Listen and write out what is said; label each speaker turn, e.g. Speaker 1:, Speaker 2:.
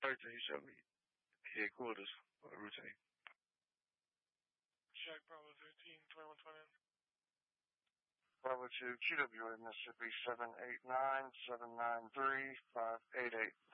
Speaker 1: character he showed me. Headquarters routine.
Speaker 2: Jack Bravo 13, 2120.
Speaker 3: Bravo 2, QWA, Mississippi 789-793-588.